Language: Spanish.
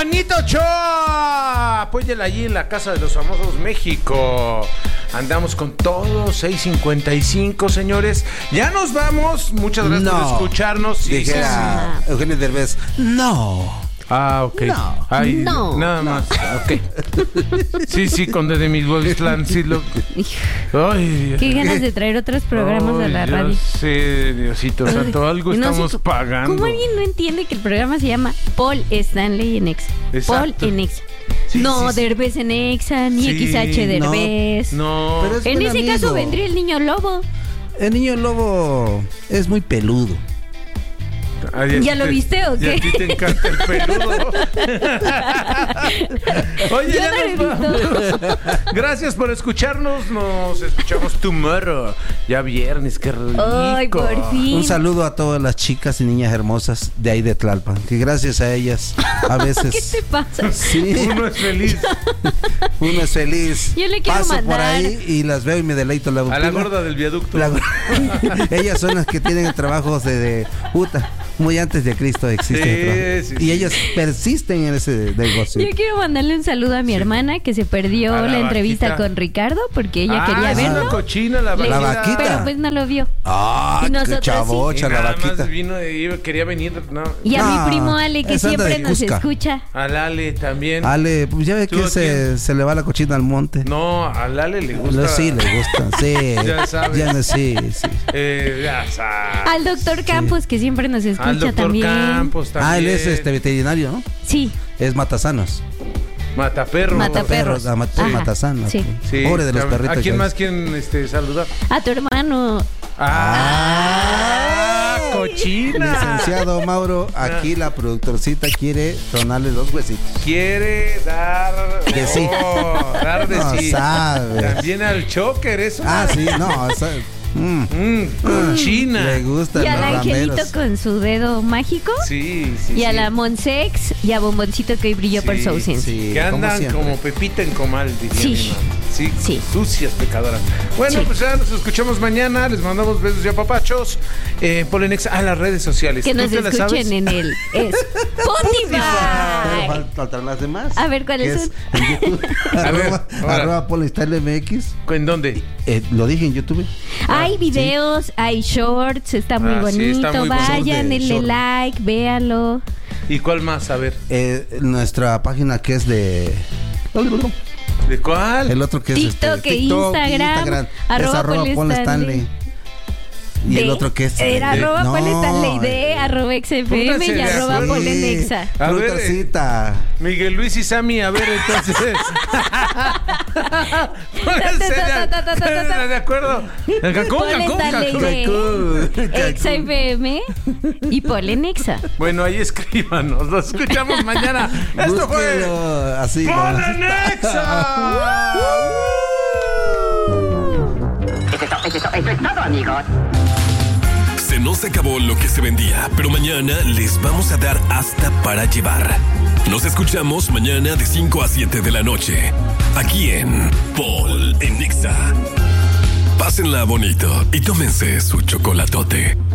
Juanito Ochoa. Apóyela allí en la Casa de los Famosos México. Andamos con todo, 6:55, señores. Ya nos vamos. Muchas gracias por escucharnos. Sí, dijera Eugenio Derbez, no. Ah, ok. No. Ay, No. nada más. Ok. Sí, con desde mis Bolislan, sí lo. Ay, Dios. Qué ganas de traer otros programas a la Ay, radio. Sí, Diosito Santo, algo No estamos sé, pagando. ¿Cómo alguien no entiende que el programa se llama Paul Stanley en Exa? Exacto. Paul en Exa. Sí, No, sí, sí. Derbez en Exa, ni Sí, XH Derbez. No. Pero es En buen ese amigo. caso vendría el niño lobo. El niño lobo es muy peludo. Ay, ¿Ya lo viste o Y qué? a ti te encanta el peludo. Oye, Ya ya lo nos vamos. Gracias por escucharnos. Nos escuchamos tomorrow. Ya viernes, qué rico. Ay, por fin. Un saludo a todas las chicas y niñas hermosas de ahí de Tlalpan, que gracias a ellas a veces ¿Qué te pasa? sí, Uno es feliz. uno es feliz. Yo le quiero Paso por mandar- ahí y las veo y me deleito la A la boquilla. gorda del viaducto. Ellas son las que tienen el trabajo de puta. Muy antes de Cristo existe el trabajo. Sí, y sí. ellas persisten en ese negocio. Yo quiero mandarle un saludo a mi hermana que se perdió A la la entrevista vaquita. con Ricardo porque ella quería es verlo. una cochina la Le- La vaquita. vaquita. Pero pues no lo vio. Ah, Y qué nosotros Y chavocha la nada vaquita. más vino y quería venir, no. Y a No, mi primo Ale que esa anda siempre de nos Cusca. escucha. Al Ale también. Ale, pues ya ve ¿Tú que a quién? se le va la cochina al monte. No, al Ale le gusta. Sí, le gusta, sí. Ya sabes. Ya no, sí. Ya sabes. Al doctor Campos que siempre nos escucha Al doctor también. Campos también. Ah, él es veterinario, ¿no? Sí, Es matasanos. Mataperros. Mataperros. Ajá, Matasanos. sí. Sí. Pobre de los perritos. ¿A quién ya más ves. quieren saludar? a tu hermano. Cochina. Licenciado Mauro, aquí la productorcita quiere tronarle los huesitos. Quiere dar De sí. dar de No sí. sabe. También al choker, eso. Ah, sí, no. Cochina. Le gustan Y al los angelito rameros. con su dedo mágico. Sí. Y a la Monsex y a Bomboncito que hoy brilló por su ausencia. Sí, Que como andan siempre. como Pepita en comal, diría Sí. mi mamá. Sí, Sí. sucias pecadoras. Bueno, Sí. pues ya nos escuchamos mañana. Les mandamos besos y apapachos. Ponen a las redes sociales. Que ¿Tú nos te las sabes? escuchen en el Spotify. Pero faltan las demás. A ver, ¿cuáles Que son? es en YouTube. A ver, ahora. arroba Polystyle MX. ¿En dónde? Lo dije en YouTube. Hay videos, hay shorts, está muy Ah, sí, bonito. está muy bonito. Vayan, denle Short. like, véanlo. ¿Y cuál más? A ver. Nuestra página que es de... ¿De cuál? El otro que es TikTok e Instagram, es arroba arroba Paul Paul Stanley. Stanley. Y el otro que es Era arroba no, Paul Stanley de arroba XFM Pónganse y de arroba acuerdo. Paul en Exa. A ver, Frutarcita. Miguel Luis y Sammy, a ver, entonces. Pónganse de acuerdo. Paul Stanley de XFM y Paul en Exa. Bueno, ahí escríbanos. Los escuchamos mañana. Esto fue Búsquelo así. ¿no? Paul en Exa. Eso es todo, amigos. Se nos acabó lo que se vendía, pero mañana les vamos a dar hasta para llevar. Nos escuchamos mañana de 5 a 7 de la noche, aquí en Paul en Exa. Pásenla bonito y tómense su chocolatote.